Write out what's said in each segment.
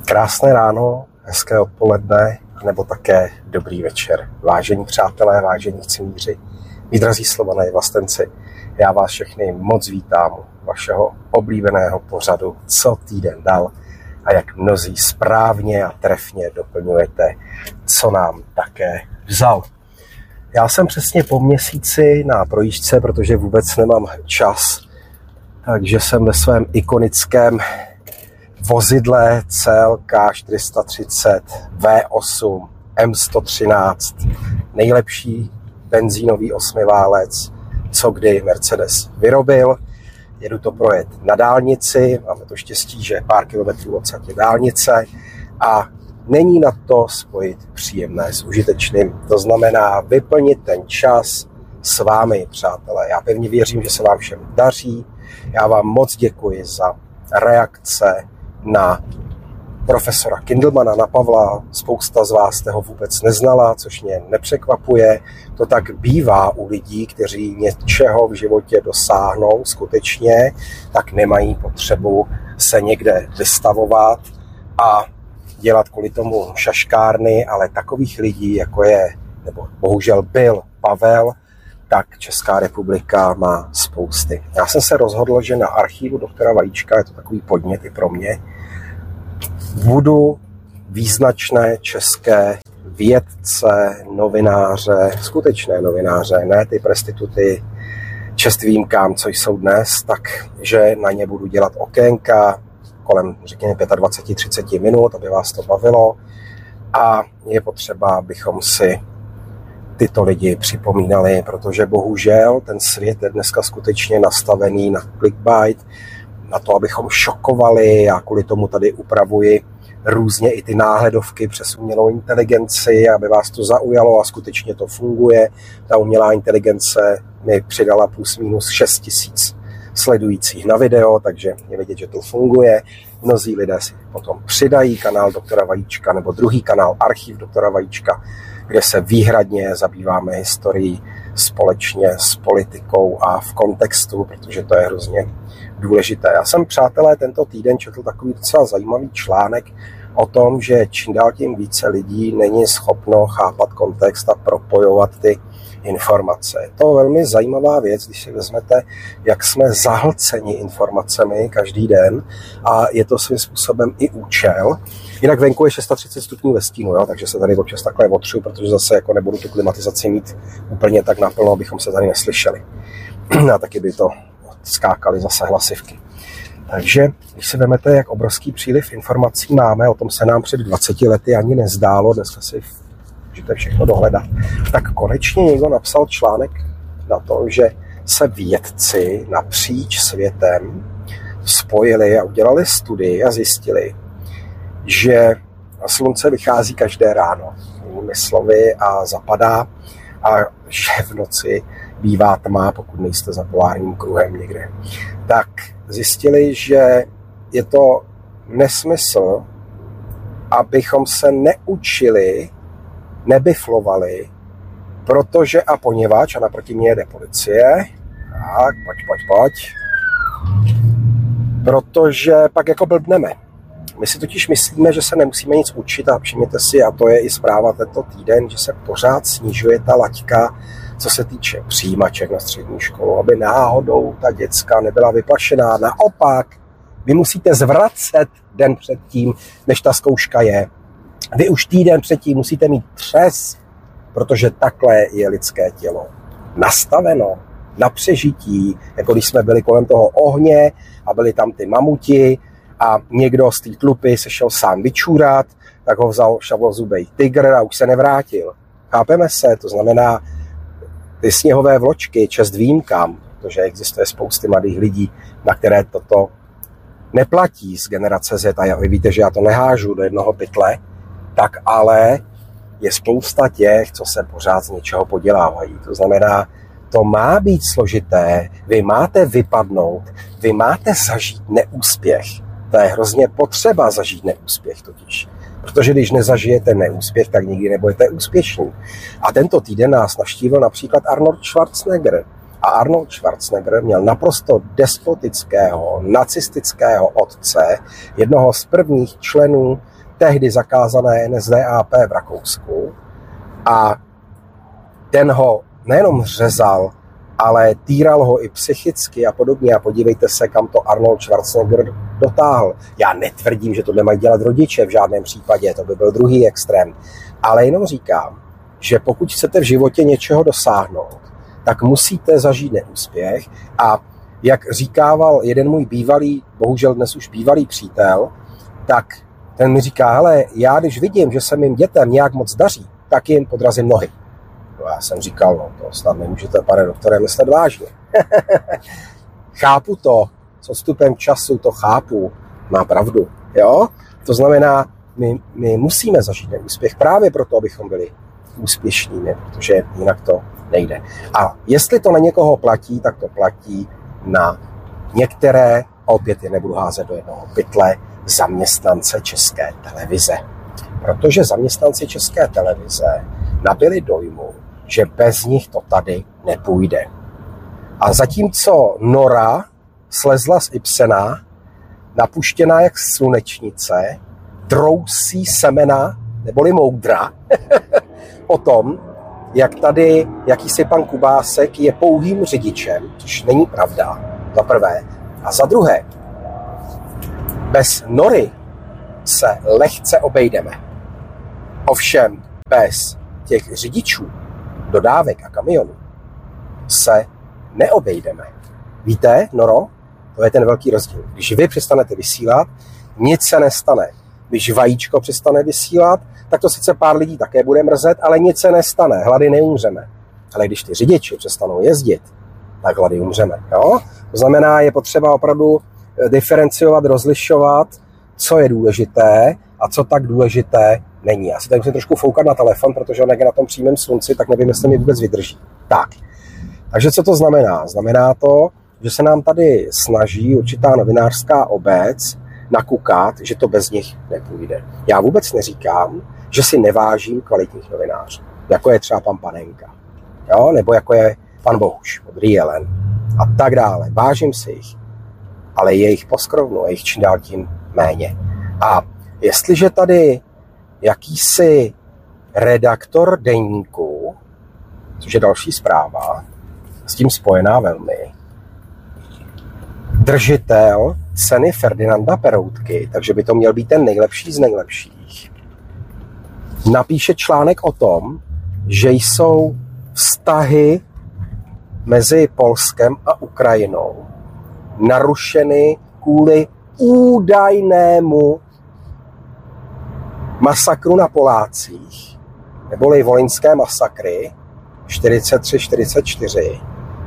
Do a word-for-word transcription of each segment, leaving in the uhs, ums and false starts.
Krásné ráno, hezké odpoledne, nebo také dobrý večer. Vážení přátelé, vážení cimíři, mí drazí Slované vlastenci, já vás všechny moc vítám u vašeho oblíbeného pořadu Co týden dal a jak mnozí správně a trefně doplňujete, co nám také vzal. Já jsem přesně po měsíci na projížďce, protože vůbec nemám čas, takže jsem ve svém ikonickém vozidle C L K čtyři sta třicet V osm M sto třináct, nejlepší benzínový osmiválec, co kdy Mercedes vyrobil. Jedu to projet na dálnici, máme to štěstí, že pár kilometrů odsud je dálnice a není na to spojit příjemné s užitečným. To znamená vyplnit ten čas s vámi, přátelé. Já pevně věřím, že se vám všem daří. Já vám moc děkuji za reakce na profesora Kindelmana, na Pavla. Spousta z vás toho vůbec neznala, což mě nepřekvapuje. To tak bývá u lidí, kteří něčeho v životě dosáhnou skutečně, tak nemají potřebu se někde vystavovat a dělat kvůli tomu šaškárny, ale takových lidí, jako je, nebo bohužel byl Pavel, tak Česká republika má spousty. Já jsem se rozhodl, že na archivu doktora Vajíčka, je to takový podnět i pro mě, budu význačné české vědce, novináře, skutečné novináře, ne ty prostituty, čest výjimkám, co jsou dnes, takže na ně budu dělat okénka kolem, řekněme, dvacet pět třicet minut, aby vás to bavilo. A je potřeba, abychom si tyto lidi připomínali, protože bohužel ten svět je dneska skutečně nastavený na clickbait, na to, abychom šokovali. Já kvůli tomu tady upravuji různě i ty náhledovky přes umělou inteligenci, aby vás to zaujalo a skutečně to funguje. Ta umělá inteligence mi přidala plus minus šest tisíc sledujících na video, takže je vidět, že to funguje. Mnozí lidé si potom přidají kanál doktora Vajíčka nebo druhý kanál Archiv doktora Vajíčka, kde se výhradně zabýváme historií společně s politikou a v kontextu, protože to je hrozně důležité. Já jsem, přátelé, tento týden četl takový docela zajímavý článek o tom, že čím dál tím více lidí není schopno chápat kontext a propojovat ty informace. Je to velmi zajímavá věc, když si vezmete, jak jsme zahlceni informacemi každý den a je to svým způsobem i účel. Jinak venku je třicet šest stupňů ve stínu, jo? Takže se tady občas takhle otřu, protože zase jako nebudu tu klimatizaci mít úplně tak naplno, abychom se tady neslyšeli. A taky by to skákaly zase hlasivky. Takže když si vezmete, jak obrovský příliv informací máme, o tom se nám před dvaceti lety ani nezdálo, dneska si můžete všechno dohledat, tak konečně někdo napsal článek na to, že se vědci napříč světem spojili a udělali studii a zjistili, že slunce vychází každé ráno, jinými slovy, a zapadá, a že v noci bývá tma, pokud nejste za polárním kruhem někde. Tak zjistili, že je to nesmysl, abychom se neučili, nebiflovali, protože a poněvadž, a naproti mě jede policie, tak, pojď, pojď, pojď, protože pak jako blbneme. My si totiž myslíme, že se nemusíme nic učit a všimněte si, a to je i zpráva tento týden, že se pořád snižuje ta laťka, co se týče přijímaček na střední školu, aby náhodou ta děcka nebyla vyplašená. Naopak, vy musíte zvracet den předtím, než ta zkouška je. Vy už týden předtím musíte mít třes, protože takhle je lidské tělo nastaveno na přežití, jako když jsme byli kolem toho ohně a byli tam ty mamuti a někdo z té tlupy se šel sám vyčůrat, tak ho vzal šavlozubej tygr a už se nevrátil. Chápeme se? To znamená, ty sněhové vločky, čest výjimkám, protože existuje spousty mladých lidí, na které toto neplatí z generace Z, a vy víte, že já to nehážu do jednoho pytle, tak ale je spousta těch, co se pořád z něčeho podělávají. To znamená, to má být složité, vy máte vypadnout, vy máte zažít neúspěch. To je hrozně potřeba zažít neúspěch totiž. Protože když nezažijete neúspěch, tak nikdy nebudete úspěšní. A tento týden nás navštívil například Arnold Schwarzenegger. A Arnold Schwarzenegger měl naprosto despotického, nacistického otce, jednoho z prvních členů tehdy zakázané N S D A P v Rakousku a ten ho nejenom řezal, ale týral ho i psychicky a podobně. A podívejte se, kam to Arnold Schwarzenegger dotáhl. Já netvrdím, že to nemají dělat rodiče v žádném případě, to by byl druhý extrém. Ale jenom říkám, že pokud chcete v životě něčeho dosáhnout, tak musíte zažít neúspěch. A jak říkával jeden můj bývalý, bohužel dnes už bývalý přítel, tak ten mi říká, hele, já když vidím, že se mým dětem nějak moc daří, tak jim podrazím nohy. No, já jsem říkal, no to snad nemůžete, pane doktore, myslet vážně. Chápu to, s odstupem času to chápu, má pravdu, jo? To znamená, my, my musíme zažít neúspěch právě proto, abychom byli úspěšní, ne? Protože jinak to nejde. A jestli to na někoho platí, tak to platí na některé, opět je nebudu házet do jednoho pytle, zaměstnance České televize. Protože zaměstnanci České televize nabili dojmu, že bez nich to tady nepůjde. A zatímco Nora slezla z Ibsena, napuštěná jak slunečnice, trousí semena, neboli moudra, o tom, jak tady jakýsi pan Kubásek je pouhým řidičem, což není pravda, za prvé. A za druhé, bez Nory se lehce obejdeme. Ovšem bez těch řidičů, dodávek a kamionů se neobejdeme. Víte, Noro? To je ten velký rozdíl. Když vy přestanete vysílat, nic se nestane. Když vajíčko přestane vysílat, tak to sice pár lidí také bude mrzet, ale nic se nestane, hlady neumřeme. Ale když ty řidiči přestanou jezdit, tak hlady umřeme. Jo? To znamená, je potřeba opravdu diferenciovat, rozlišovat, co je důležité a co tak důležité není. Já si tady musím trošku foukat na telefon, protože on jak je na tom přímém slunci, tak nevím, jestli mi vůbec vydrží. Tak, takže co to znamená? Znamená to, že se nám tady snaží určitá novinářská obec nakukat, že to bez nich nepůjde. Já vůbec neříkám, že si nevážím kvalitních novinářů, jako je třeba pan Panenka, jo? Nebo jako je pan Bohuš od Rielen a tak dále. Vážím si jich, ale je jich poskrovnu, je jich čím dál tím méně. A jestliže tady jakýsi redaktor deníku, což je další zpráva, s tím spojená velmi, držitel ceny Ferdinanda Peroutky, takže by to měl být ten nejlepší z nejlepších, napíše článek o tom, že jsou vztahy mezi Polskem a Ukrajinou narušeny kvůli údajnému masakru na Polácích, neboli volyňské masakry čtyřicet tři čtyřicet čtyři,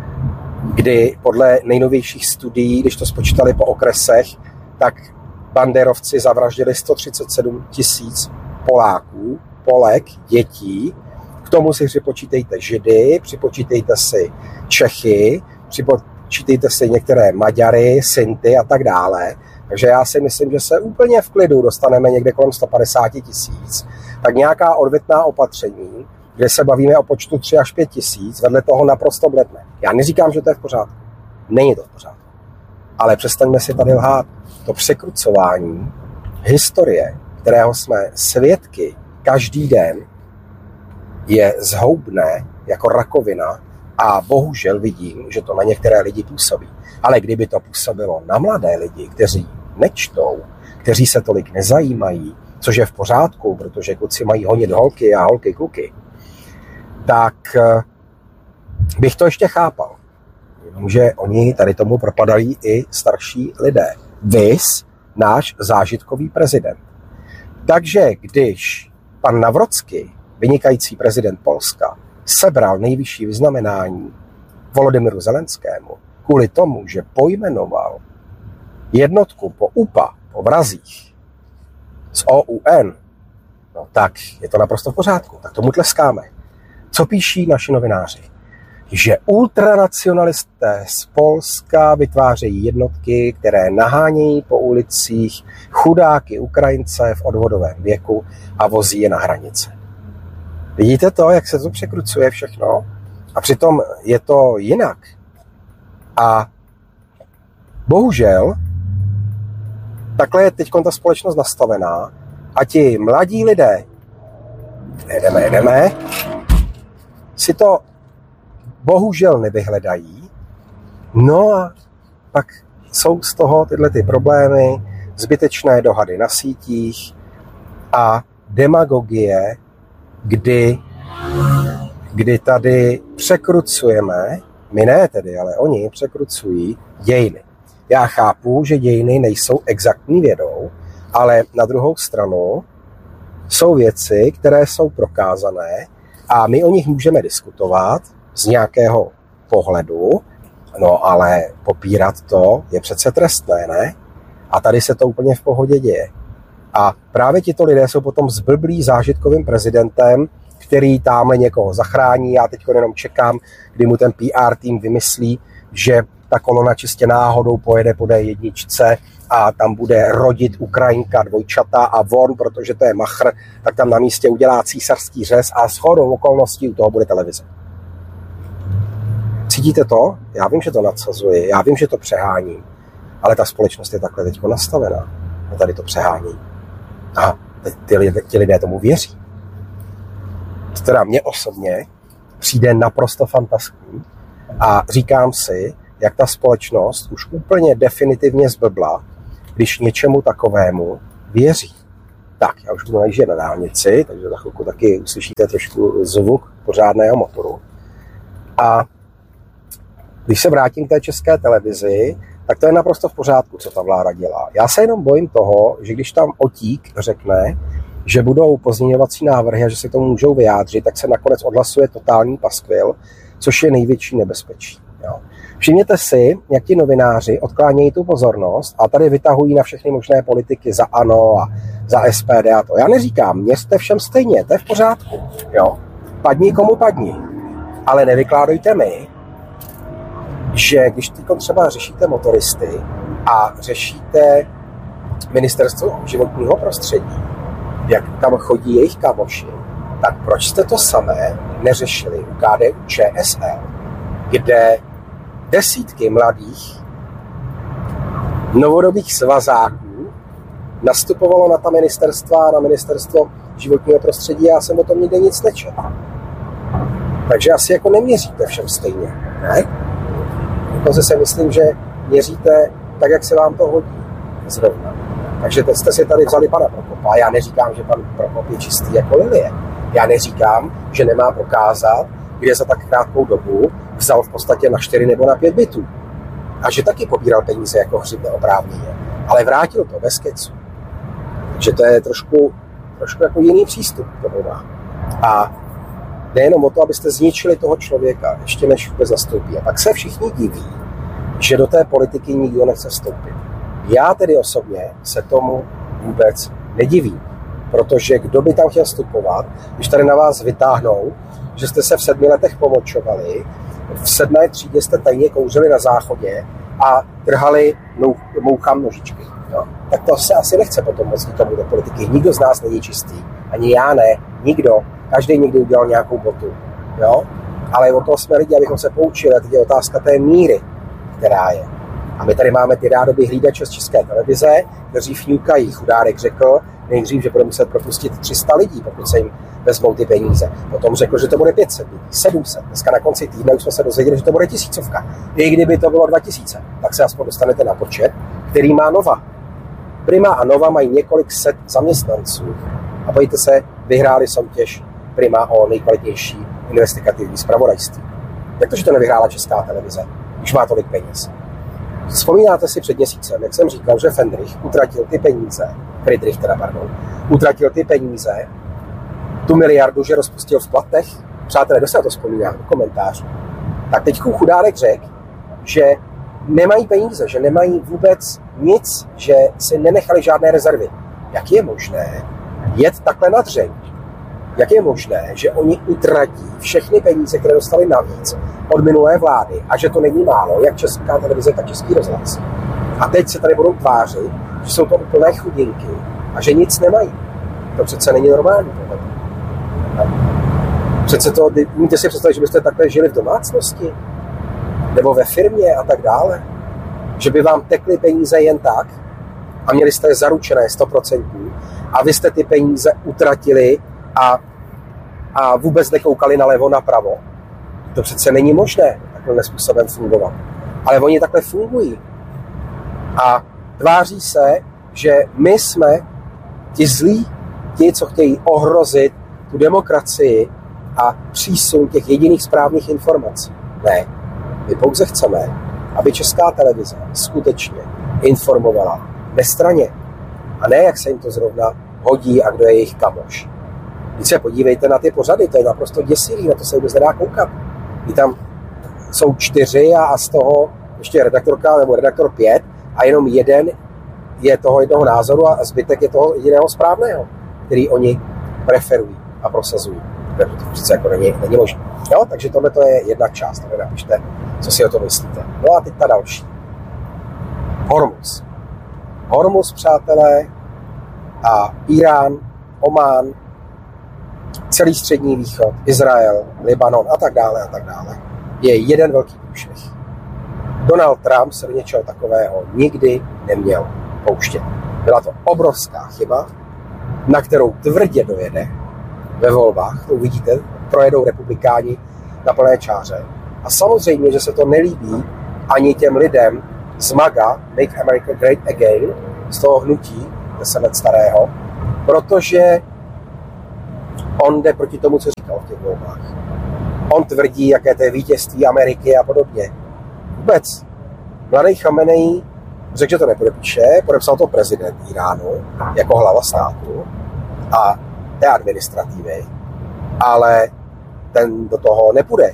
kdy podle nejnovějších studií, když to spočítali po okresech, tak banderovci zavraždili sto třicet sedm tisíc Poláků, Polek, dětí. K tomu si připočítejte Židy, připočítejte si Čechy, připočítejte si některé Maďary, Sinty a tak dále. Takže já si myslím, že se úplně v klidu dostaneme někde kolem sto padesát tisíc. Tak nějaká odvetná opatření, kde se bavíme o počtu tři až pět tisíc, vedle toho naprosto bledne. Já neříkám, že to je v pořádku. Není to v pořádku. Ale přestaňme si tady lhát. To překrucování historie, kterého jsme svědky každý den, je zhoubné jako rakovina a bohužel vidím, že to na některé lidi působí. Ale kdyby to působilo na mladé lidi, kteří nečtou, kteří se tolik nezajímají, což je v pořádku, protože kluci mají honit holky a holky kluky, tak bych to ještě chápal. Jenomže oni tady tomu propadají i starší lidé. Vys náš zážitkový prezident. Takže když pan Nawrocki, vynikající prezident Polska, sebral nejvyšší vyznamenání Volodymyru Zelenskému kvůli tomu, že pojmenoval jednotku po U P A, po vrazích, z O U N, no tak je to naprosto v pořádku, tak tomu tleskáme. Co píší naši novináři? Že ultranacionalisté z Polska vytvářejí jednotky, které nahánějí po ulicích chudáky Ukrajince v odvodovém věku a vozí je na hranice. Vidíte to, jak se to překrucuje všechno? A přitom je to jinak. A bohužel takhle je teď ta společnost nastavená A ti mladí lidé, jedeme, jedeme, si to bohužel nevyhledají. No a pak jsou z toho tyhle ty problémy, zbytečné dohady na sítích a demagogie, kdy, kdy tady překrucujeme, my ne tedy, ale oni překrucují dějiny. Já chápu, že dějiny nejsou exaktní vědou, ale na druhou stranu jsou věci, které jsou prokázané a my o nich můžeme diskutovat z nějakého pohledu, no ale popírat to je přece trestné, ne? A tady se to úplně v pohodě děje. A právě tito lidé jsou potom zblblí zážitkovým prezidentem, který tamhle někoho zachrání. Já teď jenom čekám, kdy mu ten P R tým vymyslí, že ta kolona čistě náhodou pojede po D jedna a tam bude rodit Ukrajinka dvojčata a on, protože to je machr, tak tam na místě udělá císařský řez a shodou okolností u toho bude televize. Cítíte to? Já vím, že to nadsazuji, já vím, že to přeháním, ale ta společnost je takhle teď nastavená. A tady to přehání. A ty lidé, ti lidé tomu věří. To teda mně osobně přijde naprosto fantastický a říkám si, jak ta společnost už úplně definitivně zblbla, když něčemu takovému věří. Tak, já už budu najíždět na dálnici, takže za chvilku taky uslyšíte trošku zvuk pořádného motoru. A když se vrátím k té České televizi, tak to je naprosto v pořádku, co ta vláda dělá. Já se jenom bojím toho, že když tam Otík řekne, že budou pozměňovací návrhy a že se tomu můžou vyjádřit, tak se nakonec odhlasuje totální paskvil, což je největší nebezpečí. Jo. Všimněte si, jak ti novináři odklánějí tu pozornost a tady vytahují na všechny možné politiky za ANO a za S P D a to. Já neříkám, měřte všem stejně, to je v pořádku. Jo. Padni komu padni. Ale nevykládujte mi, že když tyko třeba řešíte motoristy a řešíte ministerstvo životního prostředí, jak tam chodí jejich kamoši, tak proč jste to samé neřešili u K D U Č S L, kde desítky mladých novodobých svazáků nastupovalo na ta ministerstva, na ministerstvo životního prostředí a já jsem o tom nikde nic nečetl. Takže asi jako neměříte všem stejně, ne? Dokonce si myslím, že měříte tak, jak se vám to hodí zrovna. Takže teď jste si tady vzali pana Prokopa. Já neříkám, že pan Prokop je čistý jako lilie. Já neříkám, že nemá prokázat, kde za tak krátkou dobu vzal v podstatě na čtyři nebo na pět bytů. A že taky pobíral peníze jako hřib neoprávněně. Ale vrátil to bez kecu. Takže to je trošku, trošku jako jiný přístup k tomu má. A nejenom o to, abyste zničili toho člověka, ještě než vůbec zastoupí. A pak se všichni diví, že do té politiky nikdo nechce vstoupit. Já tedy osobně se tomu vůbec nedivím, protože kdo by tam chtěl vstupovat, když tady na vás vytáhnou, že jste se v sedmi letech pomočovali, v sedmé třídě jste tajně kouřili na záchodě a trhali mouchám nožičky. Jo? Tak to se asi nechce potom moc nikomu do politiky. Nikdo z nás není čistý, ani já ne, nikdo. Každý někdy udělal nějakou botu. Jo? Ale o toho jsme lidi, abychom se poučili. A teď je otázka té míry, která je. A my tady máme ty rádoby hlídače z České televize, kteří fňukají. Chudárek řekl nejdřív, že bude muset propustit tři sta lidí, pokud se jim vezmou ty peníze. Potom řekl, že to bude pět set lidí, sedm set. Dneska na konci týdne už jsme se dozvěděli, že to bude tisícovka. I kdyby to bylo dva tisíce, tak se aspoň dostanete na počet, který má Nova. Prima a Nova mají několik set zaměstnanců. A pojďte se, vyhráli soutěž Prima o nejkvalitnější investigativní zpravodajství. Jak to, že to nevyhrála Česká televize, když má tolik peněz? Vzpomínáte si před měsícem, jak jsem říkal, že Fendrich utratil ty peníze, Friedrich teda, pardon, utratil ty peníze, tu miliardu, že rozpustil v platech. Přátelé, kdo se na to vzpomíná? Do komentářů. Tak teď chudárek řekl, že nemají peníze, že nemají vůbec nic, že si nenechali žádné rezervy. Jak je možné jet takhle na dřeň? Jak je možné, že oni utratí všechny peníze, které dostali navíc od minulé vlády a že to není málo, jak Česká televize, tak Český rozhlas. A teď se tady budou tvářit, že jsou to úplné chudinky a že nic nemají. To přece není normální. Přece to, můžete si představit, že byste takhle žili v domácnosti nebo ve firmě a tak dále. Že by vám tekly peníze jen tak a měli jste je zaručené sto procent a vy jste ty peníze utratili a, a vůbec nekoukali nalevo, napravo. To přece není možné takovým způsobem fungovat. Ale oni takhle fungují. A tváří se, že my jsme ti zlí, ti, co chtějí ohrozit tu demokracii a přísun těch jediných správných informací. Ne. My pouze chceme, aby Česká televize skutečně informovala nestranně. A ne, jak se jim to zrovna hodí a kdo je jejich kamoš. Když se podívejte na ty pořady, to je naprosto děsivý, na to se vůbec nedá koukat. Kdy tam jsou čtyři a z toho ještě redaktorka nebo redaktor pět a jenom jeden je toho jednoho názoru a zbytek je toho jediného správného, který oni preferují a prosazují. To přece jako není, není možné. Jo, takže tohle je jedna část, tady napište, co si o to myslíte. No a teď ta další. Hormuz. Hormuz, přátelé, a Irán, Omán, celý Střední východ, Izrael, Libanon a tak dále a tak dále, je jeden velký průšvih. Donald Trump se do něčeho takového nikdy neměl pouštět. Byla to obrovská chyba, na kterou tvrdě dojede ve volbách. To uvidíte, projedou republikáni na plné čáře. A samozřejmě, že se to nelíbí ani těm lidem z MAGA, Make America Great Again, z toho hnutí deset let starého, protože on jde proti tomu, co říkal v těch volbách. On tvrdí, jaké to je vítězství Ameriky a podobně. Vůbec. Mladý Chamenei řekl, že to nepodepíše, podepsal to prezident Iránu jako hlava státu a té administrativy, ale ten do toho nepůjde.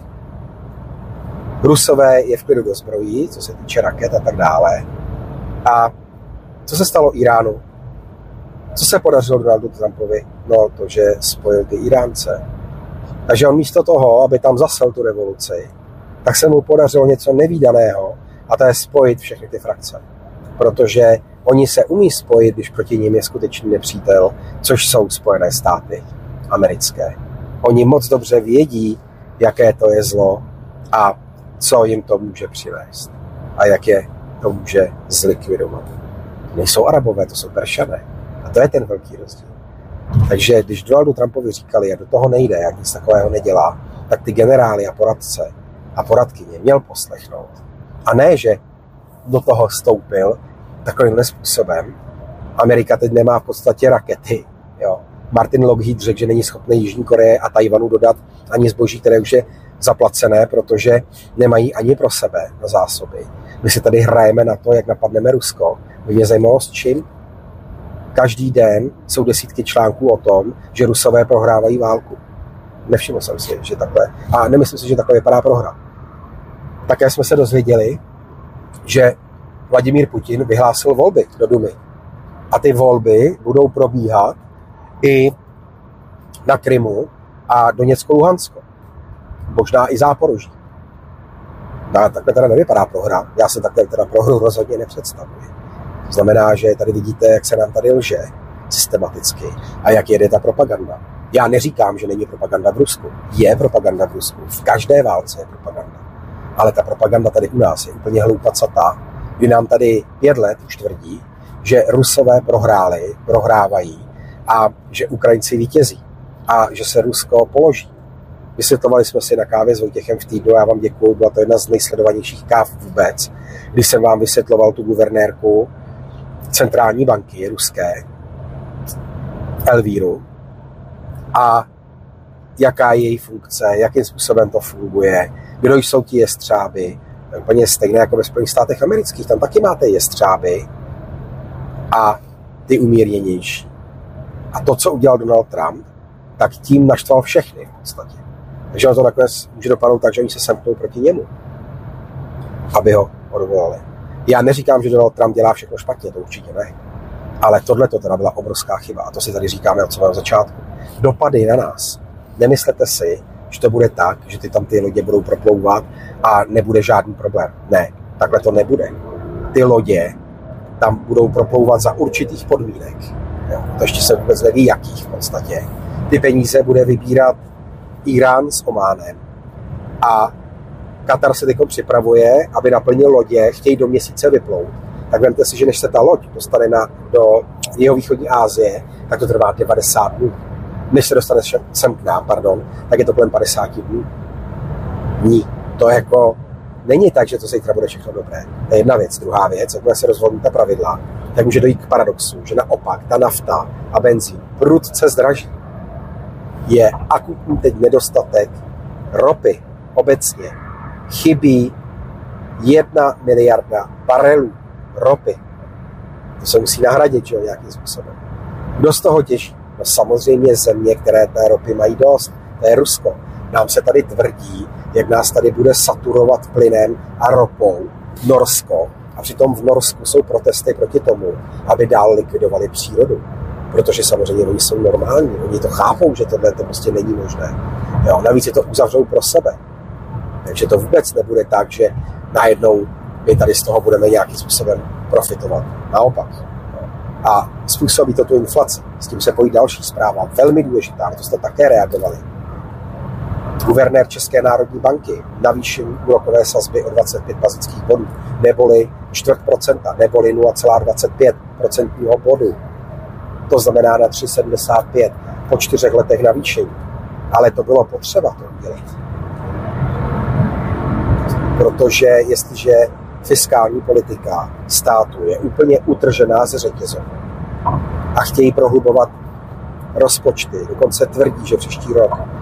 Rusové je v klidu do zbrojí, co se týče raket a tak dále. A co se stalo Iránu? Co se podařilo Donaldu Trumpovi? No to, že spojil ty Iránce. Takže on místo toho, aby tam zasel tu revoluci, tak se mu podařilo něco nevídaného a to je spojit všechny ty frakce. Protože oni se umí spojit, když proti nim je skutečný nepřítel, což jsou Spojené státy americké. Oni moc dobře vědí, jaké to je zlo a co jim to může přivést a jak je to může zlikvidovat. Nejsou Arabové, to jsou Peršané. A to je ten velký rozdíl. Takže když Donaldu Trumpovi říkali, jak do toho nejde, jak nic takového nedělá, tak ty generály a poradce a poradkyně měl poslechnout. A ne, že do toho vstoupil takovýmhle způsobem. Amerika teď nemá v podstatě rakety. Jo. Martin Lockheed řekl, že není schopný Jižní Koreje a Tajvanu dodat ani zboží, které už je zaplacené, protože nemají ani pro sebe na zásoby. My si tady hrajeme na to, jak napadneme Rusko. Mě zajímalo s čím. Každý den jsou desítky článků o tom, že Rusové prohrávají válku. Nevšiml jsem si, že takhle. A nemyslím si, že takhle vypadá prohra. Také jsme se dozvěděli, že Vladimír Putin vyhlásil volby do Dumy. A ty volby budou probíhat i na Krymu a Doněcko-Luhansko. Možná i Záporoží. No, takhle teda nevypadá prohra. Já se takhle teda prohru rozhodně nepředstavuji. To znamená, že tady vidíte, jak se nám tady lže systematicky a jak jede ta propaganda. Já neříkám, že není propaganda v Rusku. Je propaganda v Rusku. V každé válce je propaganda. Ale ta propaganda tady u nás je úplně hloupacatá. Kdy nám tady pět let už tvrdí, že Rusové prohráli, prohrávají a že Ukrajinci vítězí a že se Rusko položí. Vysvětlovali jsme si na kávě s Vojtěchem v týdnu, já vám děkuju, byla to jedna z nejsledovanějších káv vůbec, když jsem vám vysvětloval tu guvernérku centrální banky ruské, Elvíru, a jaká je její funkce, jakým způsobem to funguje, kdo jsou ti jestřáby, úplně stejné jako ve Spojených státech amerických, tam taky máte jestřáby a ty umírněnější. A to, co udělal Donald Trump, tak tím naštval všechny v podstatě. Takže on to nakonec může dopadnout tak, že oni se semknou proti němu, aby ho odvolali. Já neříkám, že Donald Trump dělá všechno špatně, to určitě ne. Ale tohle to teda byla obrovská chyba a to si tady říkáme od samého začátku. Dopady na nás. Nemyslete si, že to bude tak, že ty tam ty lodě budou proplouvat a nebude žádný problém. Ne, takhle to nebude. Ty lodě tam budou proplouvat za určitých podmínek. Jo, to ještě se vůbec neví, jakých v podstatě. Ty peníze bude vybírat Irán s Ománem a Katar se teď připravuje, aby naplnil lodě, chtějí do měsíce vyplout tak vemte si, že než se ta loď dostane na, do jihovýchodní Asie, tak to trvá devadesát dnů. Než se dostane sem k nám, pardon, tak je to kolem padesát dnů. Dní. To jako není tak, že to zítra bude všechno dobré. To je jedna věc. Druhá věc, jakmile se rozvolní ta pravidla, tak může dojít k paradoxu, že naopak ta nafta a benzín prudce zdraží. Je akutní teď nedostatek ropy obecně. Chybí jedna miliarda barelů ropy. To se musí nahradit, že jo, nějakým způsobem. Kdo z toho těží? No samozřejmě země, které té ropy mají dost. To je Rusko. Nám se tady tvrdí, jak nás tady bude saturovat plynem a ropou Norsko. A přitom v Norsku jsou protesty proti tomu, aby dál likvidovali přírodu. Protože samozřejmě oni jsou normální. Oni to chápou, že tohle to prostě není možné. Jo, navíc je to uzavřou pro sebe. Takže to vůbec nebude tak, že najednou my tady z toho budeme nějakým způsobem profitovat. Naopak. A způsobí to tu inflaci. S tím se pojí další zpráva, velmi důležitá, na to jste také reagovali. Guvernér České národní banky navýšení úrokové sazby o dvacet pět bazických bodů, neboli čtvrt procenta, neboli nula celá dvacet pět procentního bodu. To znamená na tři celá sedmdesát pět po čtyřech letech navýšení. Ale to bylo potřeba to udělat. Protože jestliže fiskální politika státu je úplně utržená ze řetězu a chtějí prohlubovat rozpočty, dokonce tvrdí, že příští rok